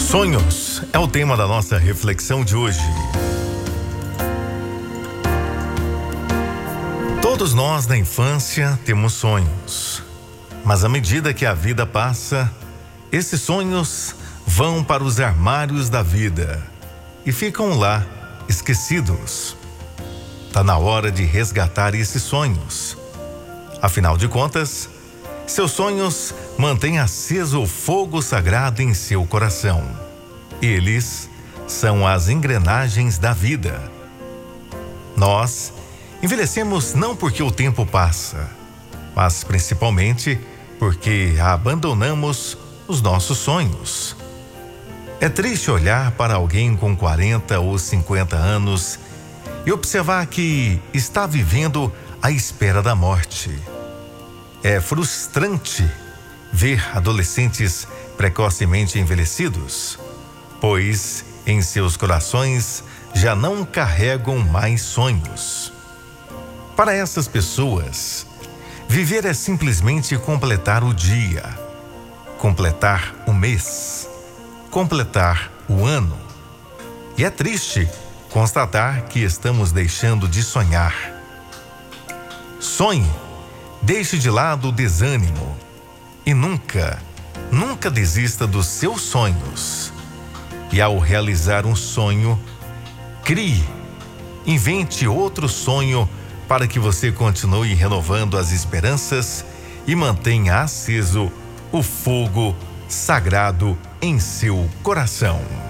Sonhos é o tema da nossa reflexão de hoje. Todos nós na infância temos sonhos, mas à medida que a vida passa, esses sonhos vão para os armários da vida e ficam lá, esquecidos. Está na hora de resgatar esses sonhos. Afinal de contas, seus sonhos mantêm aceso o fogo sagrado em seu coração. Eles são as engrenagens da vida. Nós envelhecemos não porque o tempo passa, mas principalmente porque abandonamos os nossos sonhos. É triste olhar para alguém com 40 ou 50 anos e observar que está vivendo à espera da morte. É frustrante ver adolescentes precocemente envelhecidos, pois em seus corações já não carregam mais sonhos. Para essas pessoas, viver é simplesmente completar o dia, completar o mês, completar o ano. E é triste constatar que estamos deixando de sonhar. Sonhe, deixe de lado o desânimo e nunca desista dos seus sonhos. E ao realizar um sonho, crie, invente outro sonho para que você continue renovando as esperanças e mantenha aceso o fogo sagrado em seu coração.